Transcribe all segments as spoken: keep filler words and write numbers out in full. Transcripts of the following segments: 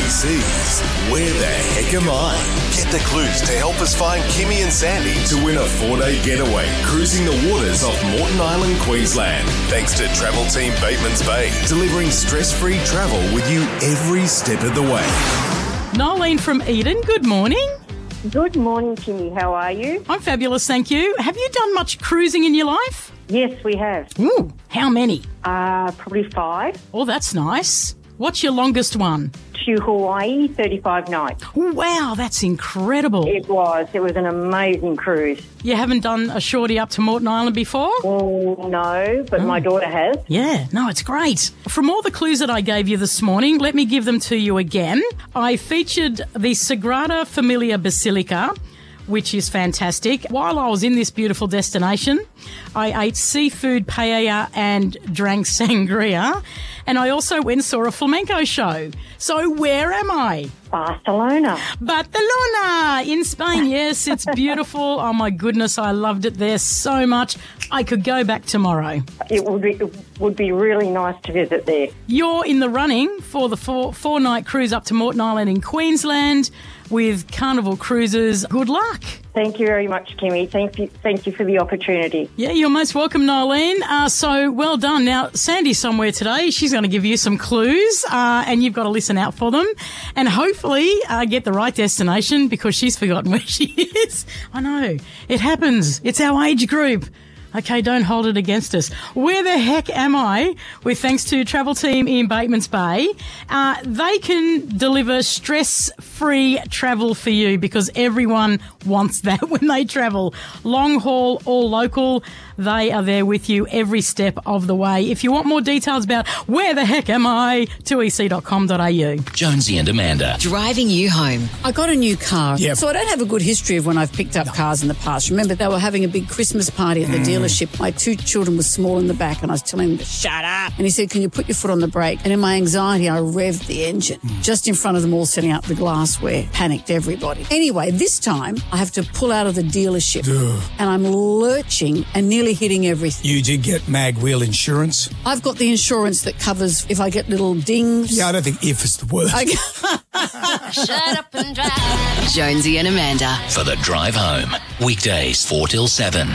C's Where the Heck Am I? Get the clues to help us find Kimmy and Sandy to win a four-day getaway cruising the waters off Moreton Island, Queensland. Thanks to Travel Team Batemans Bay, delivering stress-free travel with you every step of the way. Nolene from Eden, good morning. Good morning, Kimmy. How are you? I'm fabulous, thank you. Have you done much cruising in your life? Yes, we have. Ooh, how many? Uh, probably five. Oh, that's nice. What's your longest one? To Hawaii, thirty-five nights. Oh, wow, that's incredible. It was. It was an amazing cruise. You haven't done a shorty up to Moreton Island before? Oh, no, but oh. my daughter has. Yeah, no, it's great. From all the clues that I gave you this morning, let me give them to you again. I featured the Sagrada Familia Basilica, which is fantastic. While I was in this beautiful destination, I ate seafood paella and drank sangria, and I also went and saw a flamenco show. So where am I? Barcelona. Barcelona in Spain. Yes, it's beautiful. Oh, my goodness, I loved it there so much. I could go back tomorrow. It would be, it would be really nice to visit there. You're in the running for the four, four-night cruise up to Moreton Island in Queensland with Carnival Cruises. Good luck. Thank you very much, Kimmy. Thank you, thank you for the opportunity. Yeah, you're most welcome, Nolene. Uh, so well done. Now, Sandy's somewhere today. She's going to give you some clues, uh, and you've got to listen out for them and hopefully uh, get the right destination because she's forgotten where she is. I know. It happens. It's our age group. Okay, don't hold it against us. Where the heck am I? With thanks to Travel Team in Batemans Bay. Uh, they can deliver stress-free travel for you because everyone wants that when they travel. Long haul or local, they are there with you every step of the way. If you want more details about where the heck am I, two e c dot com dot a u. Jonesy and Amanda. Driving you home. I got a new car, yep. so I don't have a good history of when I've picked up cars in the past. Remember, they were having a big Christmas party at the mm. dealership. My two children were small in the back, and I was telling him to shut up. And he said, can you put your foot on the brake? And in my anxiety, I revved the engine mm. just in front of them all, setting out the glassware. Panicked everybody. Anyway, this time, I have to pull out of the dealership, Ugh. and I'm lurching and nearly hitting everything. You did get mag wheel insurance? I've got the insurance that covers if I get little dings. Yeah, I don't think if is the word. I Shut up and drive. Jonesy and Amanda. For the drive home. Weekdays four till seven.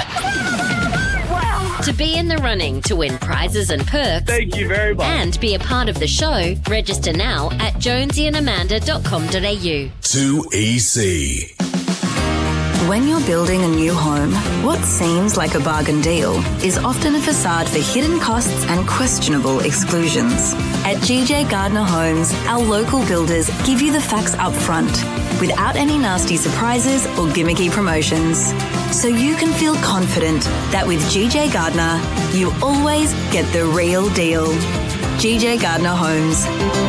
To be in the running to win prizes and perks. Thank you very much. And be a part of the show, register now at jonesy and amanda dot com dot a u. two E C. When you're building a new home, what seems like a bargain deal is often a facade for hidden costs and questionable exclusions. At G J Gardner Homes, our local builders give you the facts up front, without any nasty surprises or gimmicky promotions. So you can feel confident that with G J Gardner, you always get the real deal. G J Gardner Homes.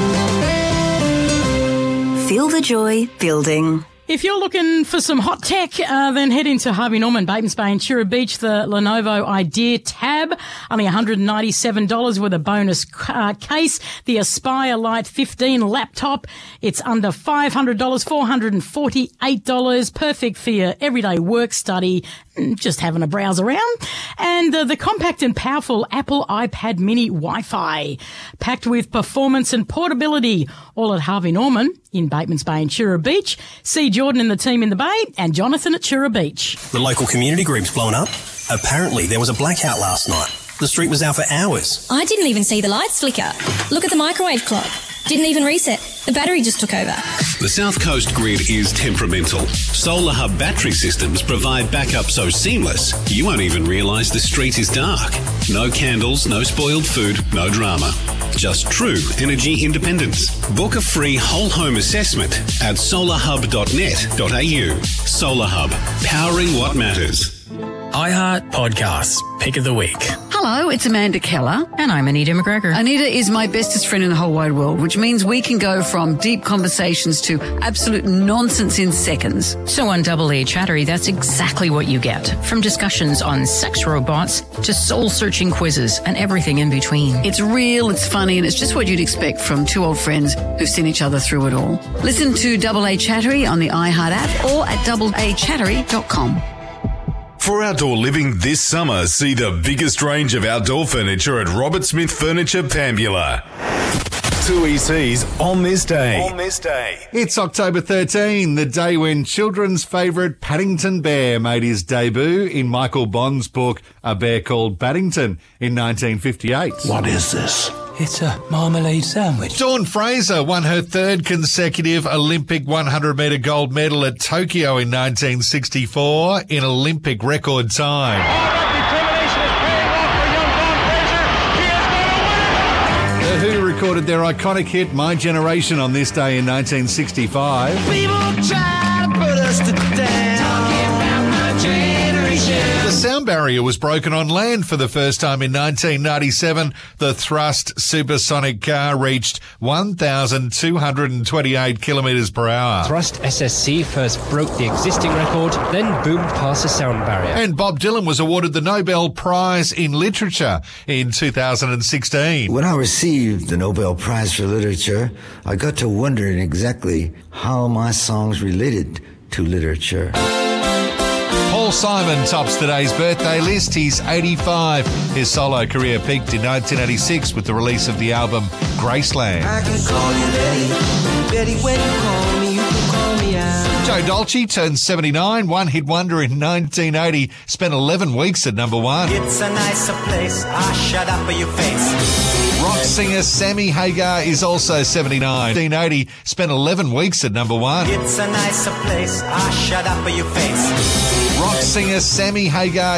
Feel the joy building. If you're looking for some hot tech, uh, then head into Harvey Norman, Batemans Bay and Chura Beach, the Lenovo Idea Tab, only one hundred ninety-seven dollars with a bonus uh, case. The Aspire Lite fifteen laptop, it's under five hundred dollars, four hundred forty-eight dollars, perfect for your everyday work, study, just having a browse around. And uh, the compact and powerful Apple iPad Mini Wi-Fi, packed with performance and portability, all at Harvey Norman in Batemans Bay and Chura Beach. See Jordan and the team in the Bay and Jonathan at Chura Beach. The local community group's blown up. Apparently there was a blackout last night. The street was out for hours. I didn't even see the lights flicker. Look at the microwave clock. Didn't even reset. The battery just took over. The South Coast grid is temperamental. Solar Hub battery systems provide backup so seamless, you won't even realise the street is dark. No candles, no spoiled food, no drama. Just true energy independence. Book a free whole home assessment at solar hub dot net dot a u. Solar Hub, powering what matters. iHeart Podcasts, Pick of the Week. Hello, it's Amanda Keller. And I'm Anita McGregor. Anita is my bestest friend in the whole wide world, which means we can go from deep conversations to absolute nonsense in seconds. So on Double A Chattery, that's exactly what you get. From discussions on sex robots to soul-searching quizzes and everything in between. It's real, it's funny, and it's just what you'd expect from two old friends who've seen each other through it all. Listen to Double A Chattery on the iHeart app or at double a chattery dot com. For outdoor living this summer, see the biggest range of outdoor furniture at Robert Smith Furniture Pambula. Two E Cs on this day. On this day. It's October thirteenth, the day when children's favourite Paddington Bear made his debut in Michael Bond's book A Bear Called Paddington in nineteen fifty-eight. What is this? It's a marmalade sandwich. Dawn Fraser won her third consecutive Olympic one hundred metre gold medal at Tokyo in nineteen sixty-four in Olympic record time. The Who recorded their iconic hit My Generation on this day in nineteen sixty-five. People try to put us to down. Talking about my generation. The sound barrier was broken on land for the first time in nineteen ninety-seven. The thrust supersonic car reached one thousand two hundred twenty-eight kilometres per hour. Thrust S S C first broke the existing record, then boomed past the sound barrier. And Bob Dylan was awarded the Nobel Prize in Literature in two thousand sixteen. When I received the Nobel Prize for Literature, I got to wondering exactly how my songs related to literature. Paul Simon tops today's birthday list. He's eighty-five. His solo career peaked in nineteen eighty-six with the release of the album Graceland. I can call you Betty. Betty, when you call me, you can call me out. Joe Dolce turned seventy-nine, one hit wonder in nineteen eighty, spent eleven weeks at number one. It's a nicer place. Ah, shut up your face. Rock singer Sammy Hagar is also seventy-nine. nineteen eighty, spent eleven weeks at number one. It's a nicer place. Ah, shut up your face. Rock singer Sammy Hagar